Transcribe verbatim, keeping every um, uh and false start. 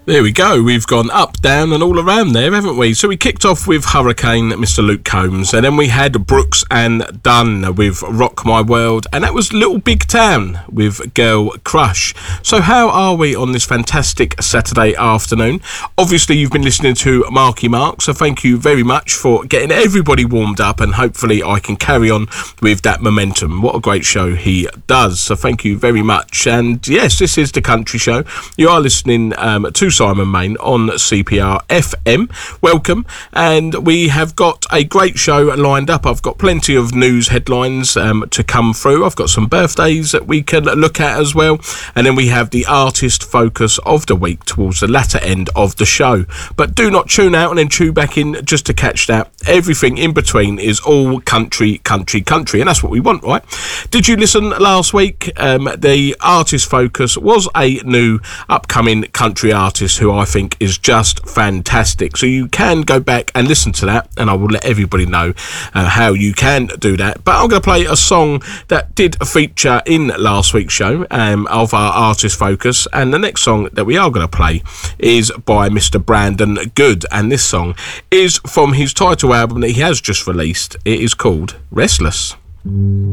There we go. We've gone up, down and all around there, haven't we? So we kicked off with Hurricane, Mister Luke Combs, and then we had Brooks and Dunn with Rock My World, and that was Little Big Town with Girl Crush. So how are we on this fantastic Saturday afternoon? Obviously, you've been listening to Marky Mark, so thank you very much for getting everybody warmed up, and hopefully I can carry on with that momentum. What a great show he does. So thank you very much. And yes, this is the Country Show. You are listening um, to Simon Main on C P R F M. Welcome, and we have got a great show lined up. I've got plenty of news headlines um, to come through. I've got some birthdays that we can look at as well, and then we have the artist focus of the week towards the latter end of the show. But do not tune out and then tune back in just to catch that. Everything in between is all country, country, country, and that's what we want, right? Did you listen last week? Um, the artist focus was a new upcoming country artist who I think is just fantastic. So you can go back and listen to that, and I will let everybody know uh, how you can do that. But I'm going to play a song that did feature in last week's show um, of our artist focus, and the next song that we are going to play is by Mister Brandon Good, and this song is from his title album that he has just released. It is called Restless.